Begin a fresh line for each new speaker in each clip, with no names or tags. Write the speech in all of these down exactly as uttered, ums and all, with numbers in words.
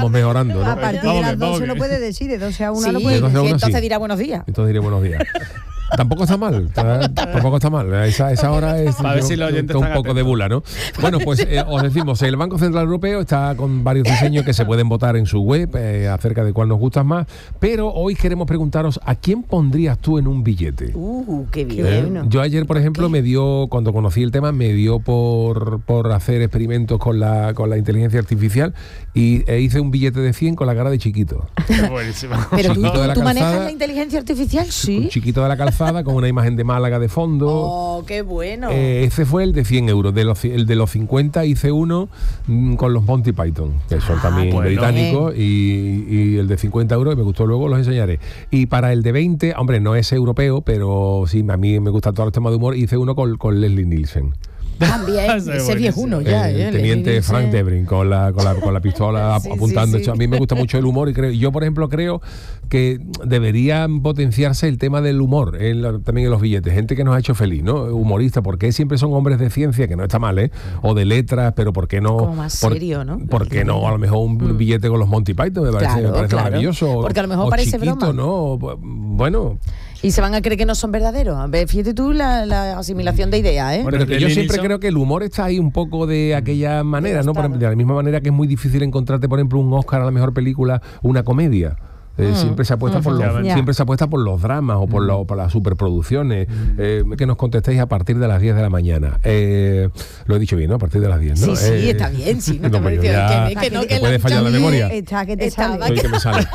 vamos mejorando, ¿no?
A partir de las doce lo puede decir, de doce a una
sí,
lo puede
decir.
decir.
Entonces dirá buenos días.
Entonces diré buenos días. Tampoco está mal, tampoco, tampoco está mal. Esa, esa hora es
a ver si los oyentes
un
están
poco de
atentos.
bula, ¿no? Bueno, pues eh, os decimos, el Banco Central Europeo está con varios diseños que se pueden votar en su web eh, acerca de cuál nos gusta más, pero hoy queremos preguntaros, ¿a quién pondrías tú en un billete?
Uh, qué bien.
¿Eh?
bueno.
Yo ayer, por ejemplo,
¿Qué?
me dio, cuando conocí el tema, me dio por, por hacer experimentos con la, con la inteligencia artificial y e hice un billete de cien con la cara de Chiquito.
Buenísimo.
Pero tú,
Chiquito de la
¿tú manejas
calzada.
la inteligencia artificial,
Un
sí.
Chiquito de la calzada con una imagen de Málaga de fondo.
Oh, qué bueno.
Eh, ese fue el de cien euros. De los, el de los cincuenta hice uno mm, con los Monty Python, que son
Ah,
también
bueno.
británicos, y, y el de cincuenta euros, que me gustó, luego los enseñaré. Y para el de veinte, hombre, no es europeo, pero sí, a mí me gustan todos los temas de humor, hice uno con, con Leslie Nielsen.
También,
Ese es
ese viejuno
buenísimo.
ya.
el
¿eh?
teniente
Le-
Frank
ese-
Debrin con la, con la, con la pistola
Sí,
apuntando.
sí, sí.
A mí me gusta mucho el humor y creo, yo, por ejemplo, creo que deberían potenciarse el tema del humor en la- también en los billetes. Gente que nos ha hecho feliz, ¿no? Humoristas, porque siempre son hombres de ciencia, que no está mal, ¿eh? O de letras, pero ¿por qué no?
Como más
por-
serio, ¿no?
¿Por qué no? A lo mejor un
Mm.
billete con los Monty Python me parece,
Claro,
me parece
claro.
maravilloso.
Porque a lo mejor
o
parece
Chiquito,
broma.
¿no? Bueno.
Y se van a creer que no son verdaderos. A ver, fíjate tú la, la asimilación de ideas, ¿eh?
Bueno,
Pero que
de
yo
Leslie
siempre
Nielsen-
creo que el humor está ahí un poco de aquella manera, ¿no? Por
Devastado.
ejemplo, de la misma manera que es muy difícil encontrarte, por ejemplo, un Oscar a la mejor película, una comedia. Eh,
Mm.
siempre se apuesta por los
Efectivamente.
siempre se apuesta por los dramas o por, lo- por las superproducciones. Eh, que nos contestéis a partir de las diez de la mañana. Eh, lo he dicho bien, ¿no? A partir de las diez, ¿no?
Sí, sí,
Eh,
está bien, sí, no te
pues yo
pareció
ya-
que- que no,
¿te
que
puede
la
fallar la
escucha
memoria?
bien.
Está que te
Estaba
sale.
Soy que me sale.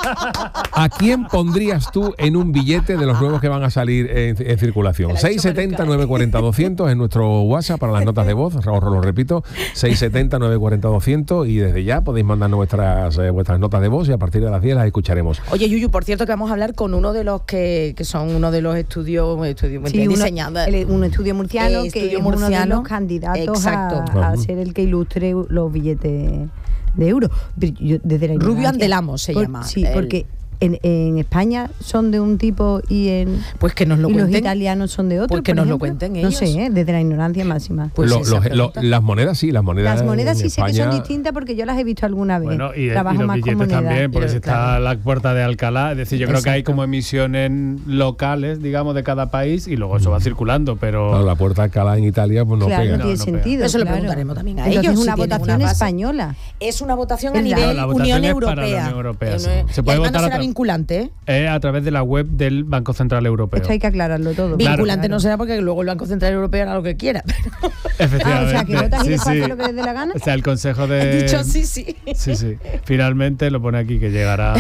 ¿A quién pondrías tú en un billete de los nuevos que van a salir en, en circulación?
Te la he
seis
hecho
setenta,
maluca.
nueve cuarenta, doscientos en nuestro WhatsApp para las notas de voz. Os lo repito, seis setenta, nueve cuarenta, doscientos y desde ya podéis mandarnos vuestras, eh, vuestras notas de voz y a partir de las diez las escucharemos.
Oye, Yuyu, por cierto que vamos a hablar con uno de los que, que son uno de los estudios, estudios
Sí, uno-
diseñados.
el- un estudio murciano
Eh,
que
estudio
es uno de
murciano.
los candidatos
Exacto.
a, a
Ujú.
ser el que ilustre los billetes de euros. Pero yo, desde la
Rubio
ignorancia-
Andelamo se
por-
llama,
Sí,
él.
porque en, en España son de un tipo y en
Pues que nos lo
y los
cuenten.
italianos son de otro.
Pues que
por
nos lo
ejemplo.
cuenten
No
ellos.
sé, ¿eh? Desde la ignorancia máxima.
Pues
Lo-
esa
los-
pregunta.
lo- las monedas sí, las monedas.
Las monedas
en
sí sé que son
España-
distintas porque yo las he visto alguna vez.
Bueno, y, y
Trabajo
los
más con
billetes
monedas.
también, porque
Y
si
los-
está
claro.
la puerta de Alcalá, es decir, yo creo que hay
Exacto.
como emisiones locales, digamos, de cada país y luego eso va circulando, pero...
Claro, la puerta de Alcalá en Italia pues no
claro,
pega.
no tiene
No, no pega.
sentido.
Eso lo
claro.
preguntaremos también a
Entonces
ellos,
es
si
una
tienen
votación
una base.
española.
Es una votación a
Es la-
nivel
No, la votación
Unión
es
Europea.
para la Unión Europea,
Eh,
sí.
no es-
Se
y
puede
además
votar
no
a
será
tra-
vinculante, ¿eh?
Eh, a través de la web del Banco Central Europeo.
Esto hay que aclararlo todo.
Claro.
Vinculante
claro.
no será porque luego el Banco Central Europeo hará lo que quiera.
Efectivamente.
Ah, o sea, que votas y
Sí,
después
sí.
haces lo que les dé la gana.
O sea, el Consejo de...
He dicho sí, sí.
Sí, sí. Finalmente lo pone aquí que llegará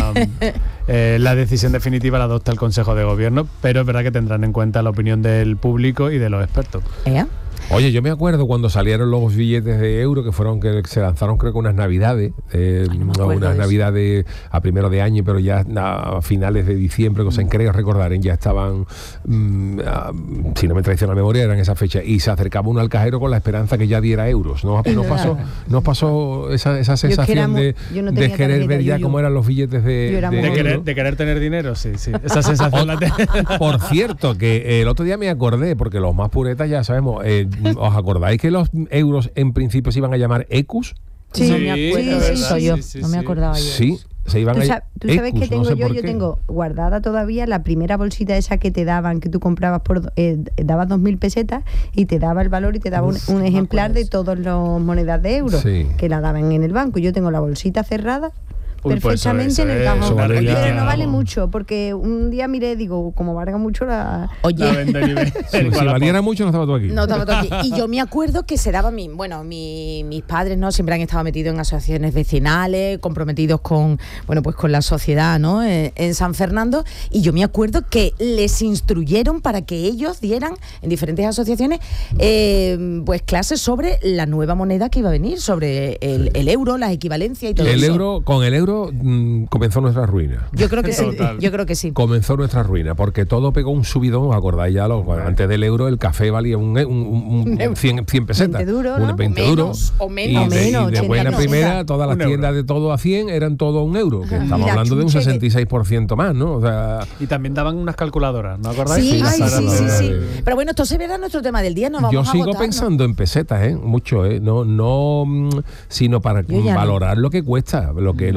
eh, la decisión definitiva la adopta el Consejo de Gobierno, pero es verdad que tendrán en cuenta la opinión del público y de los expertos.
¿Eh?
Oye, yo me acuerdo cuando salieron los billetes de euro que fueron que se lanzaron creo que unas navidades, eh,
Ay, no me acuerdo
unas
de eso.
navidades a primero de año, pero ya a finales de diciembre, cosa en creo recordar, ya estaban, mm, ah, si no me traiciona la memoria, eran esa fecha y se acercaba uno al cajero con la esperanza que ya diera euros. ¿No nos pasó, nos pasó esa, esa
es que
sensación
éramos-
de,
yo no
de
tenía
querer
tarjeta,
ver ya
yo-
cómo eran los billetes de,
yo era
de
muy-
De
euro?
querer, de querer tener dinero, sí, sí. Esa sensación la te-
Por cierto, que el otro día me acordé, porque los más puretas ya sabemos, eh, ¿os acordáis que los euros en principio se iban a llamar ecus?
Sí,
Sí,
no me acuerdo.
es
Sí,
verdad,
sí, soy yo.
sí, sí,
no me
sí.
acordaba yo.
Sí, se iban
¿Tú,
a
sab- tú sabes
ecus,
qué tengo
no sé
yo?
por
Yo
qué.
tengo guardada todavía la primera bolsita esa que te daban, que tú comprabas por eh, dabas dos mil pesetas y te daba el valor y te daba un,
Uf,
un
no me
ejemplar
acuerdo
de
eso.
todas las monedas de euros
Sí.
que la daban en el banco. Yo tengo la bolsita cerrada.
Uy, pues eso-
perfectamente
eso
en el
es
cajón.
una
Pero
reliquia,
no vale
vamos.
mucho, porque un día miré, digo, como valga mucho la.
la
Oye,
venden y ven-
Si, si
Wallapop.
valiera mucho no estaba tú aquí.
no estaba todo aquí. Y yo me acuerdo que se daba mi, bueno, mi, mis padres, ¿no? Siempre han estado metidos en asociaciones vecinales, comprometidos con, bueno, pues con la sociedad, ¿no? En, en San Fernando. Y yo me acuerdo que les instruyeron para que ellos dieran en diferentes asociaciones, eh, pues clases sobre la nueva moneda que iba a venir, sobre el, el euro, las equivalencias y todo
El
eso.
euro, con el euro mm, comenzó nuestra ruina.
Yo creo que sí.
Total.
Yo creo que sí.
Comenzó nuestra ruina, porque todo pegó un subidón, ¿os acordáis ya? Los, antes del euro el café valía un, un, un, un cien, cien pesetas.
veinte duros, ¿no?
Un veinte
O menos,
duros.
o menos.
Y de,
Menos,
y de
ochenta,
buena
no.
primera, todas las
Un euro.
tiendas de todo a cien eran todo un euro. Que estamos
Y la
hablando de un
chuche que-
sesenta y seis por ciento más, ¿no? O sea,
Y también daban unas calculadoras, ¿no acordáis?
Sí,
las
sí, sí, sí,
calculadoras
sí.
de-
Pero bueno, esto se verá nuestro tema del día. No vamos
yo
a
sigo
agotar, ¿no?
pensando en pesetas, ¿eh? Mucho, ¿eh? No, no, mm, sino para
Yo ya no.
valorar lo que cuesta, lo que